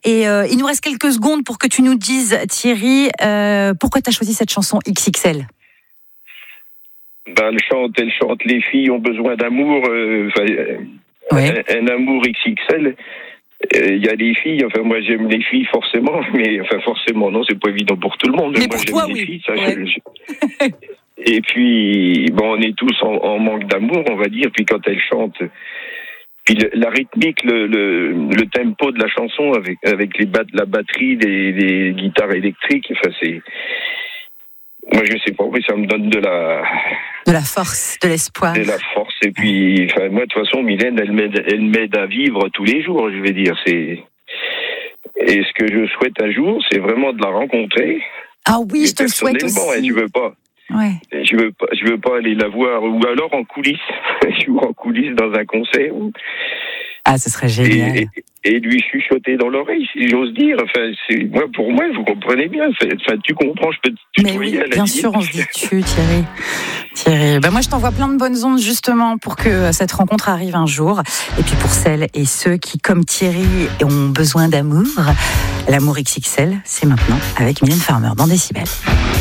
Et il nous reste quelques secondes pour que tu nous dises, Thierry, pourquoi tu as choisi cette chanson XXL. Elle chante, les filles ont besoin d'amour, un amour XXL. Il y a des filles, moi j'aime les filles forcément, mais forcément non, c'est pas évident pour tout le monde. Mais moi pour j'aime toi, les oui. filles, ça. Et puis on est tous en manque d'amour, on va dire. Puis quand elle chante, puis la rythmique, le tempo de la chanson avec la batterie, des guitares électriques, c'est. Moi je sais pas, mais ça me donne de la force, de l'espoir. De la force. Et puis, moi, de toute façon, Mylène, elle m'aide à vivre tous les jours, je vais dire. Et ce que je souhaite un jour, c'est vraiment de la rencontrer. Ah oui, je te le souhaite aussi. Je veux pas. Ouais. Je veux pas aller la voir, ou alors en coulisses. Je veux en coulisses dans un concert. Ah, ce serait génial. Et lui chuchoter dans l'oreille, si j'ose dire. Pour moi, vous comprenez bien. Tu comprends, je peux te tutoyer. Mais oui, bien sûr, on se dit tu, Thierry. Moi, je t'envoie plein de bonnes ondes, justement, pour que cette rencontre arrive un jour. Et puis, pour celles et ceux qui, comme Thierry, ont besoin d'amour, l'amour XXL, c'est maintenant avec Mylène Farmer dans Décibel.